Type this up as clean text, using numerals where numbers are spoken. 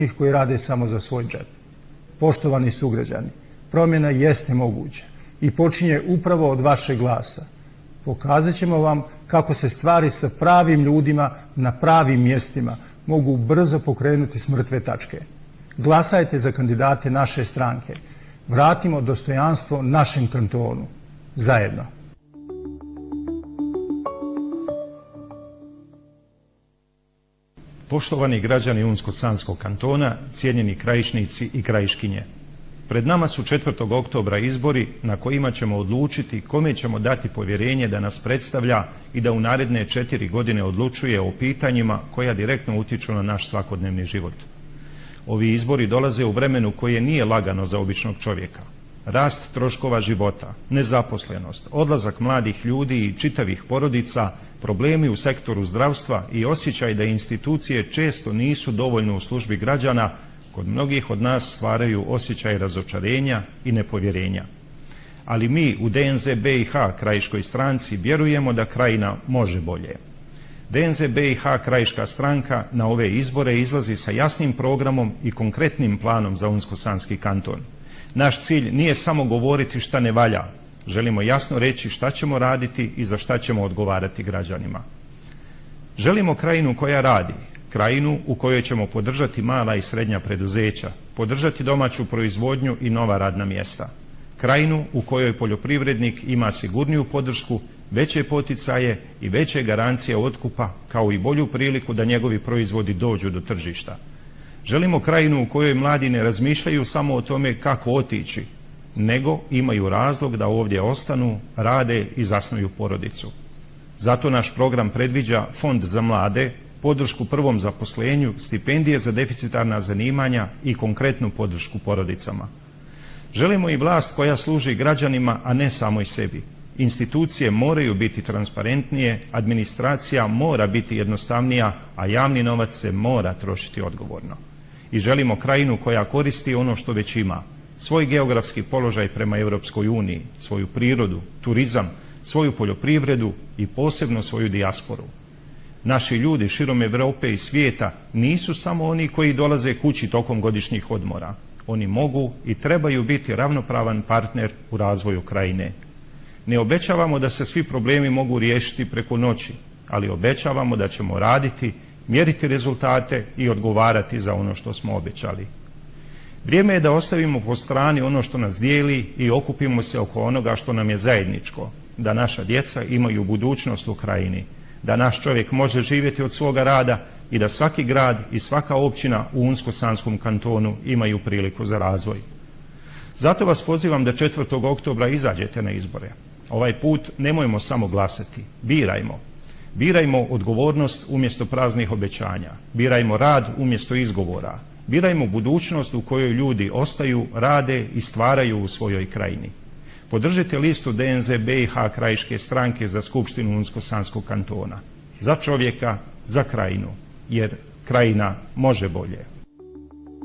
koji rade samo za svoj džep. Poštovani sugrađani, promjena jeste moguća i počinje upravo od vašeg glasa. Pokazat ćemo vam kako se stvari sa pravim ljudima na pravim mjestima mogu brzo pokrenuti s mrtve tačke. Glasajte za kandidate naše stranke. Vratimo dostojanstvo našem kantonu. Zajedno. Poštovani građani Unsko-Sanskog kantona, cijenjeni krajišnici i krajiškinje. Pred nama su 4. oktobra izbori na kojima ćemo odlučiti kome ćemo dati povjerenje da nas predstavlja i da u naredne 4 godine odlučuje o pitanjima koja direktno utječu na naš svakodnevni život. Ovi izbori dolaze u vremenu koje nije lagano za običnog čovjeka. Rast troškova života, nezaposlenost, odlazak mladih ljudi i čitavih porodica, problemi u sektoru zdravstva i osjećaj da institucije često nisu dovoljno u službi građana kod mnogih od nas stvaraju osjećaj razočarenja i nepovjerenja. Ali mi u DNZ BiH krajiškoj stranci vjerujemo da krajina može bolje. DNZ BiH krajiška stranka na ove izbore izlazi sa jasnim programom i konkretnim planom za Unsko-Sanski kanton. Naš cilj nije samo govoriti šta ne valja, želimo jasno reći šta ćemo raditi i za šta ćemo odgovarati građanima. Želimo krajinu koja radi, krajinu u kojoj ćemo podržati mala i srednja preduzeća, podržati domaću proizvodnju i nova radna mjesta. Krajinu u kojoj poljoprivrednik ima sigurniju podršku, veće poticaje i veće garancije otkupa, kao i bolju priliku da njegovi proizvodi dođu do tržišta. Želimo krajinu u kojoj mladi ne razmišljaju samo o tome kako otići, nego imaju razlog da ovdje ostanu, rade i zasnuju porodicu. Zato naš program predviđa fond za mlade, podršku prvom zaposlenju, stipendije za deficitarna zanimanja i konkretnu podršku porodicama. Želimo i vlast koja služi građanima, a ne samo i sebi. Institucije moraju biti transparentnije, administracija mora biti jednostavnija, a javni novac se mora trošiti odgovorno. I želimo krajinu koja koristi ono što već ima, svoj geografski položaj prema Europskoj uniji, svoju prirodu, turizam, svoju poljoprivredu i posebno svoju dijasporu. Naši ljudi širom Europe i svijeta nisu samo oni koji dolaze kući tokom godišnjih odmora. Oni mogu i trebaju biti ravnopravan partner u razvoju krajine. Ne obećavamo da se svi problemi mogu riješiti preko noći, ali obećavamo da ćemo raditi, mjeriti rezultate i odgovarati za ono što smo obećali. Vrijeme je da ostavimo po strani ono što nas dijeli i okupimo se oko onoga što nam je zajedničko, da naša djeca imaju budućnost u krajini, da naš čovjek može živjeti od svoga rada i da svaki grad i svaka općina u Unsko-Sanskom kantonu imaju priliku za razvoj. Zato vas pozivam da 4. oktobra izađete na izbore. Ovaj put nemojmo samo glasati, birajmo. Birajmo odgovornost umjesto praznih obećanja. Birajmo rad umjesto izgovora. Birajmo budućnost u kojoj ljudi ostaju, rade i stvaraju u svojoj krajini. Podržite listu DNZ BiH krajiške stranke za Skupštinu Unsko-Sanskog kantona. Za čovjeka, za krajinu, jer krajina može bolje.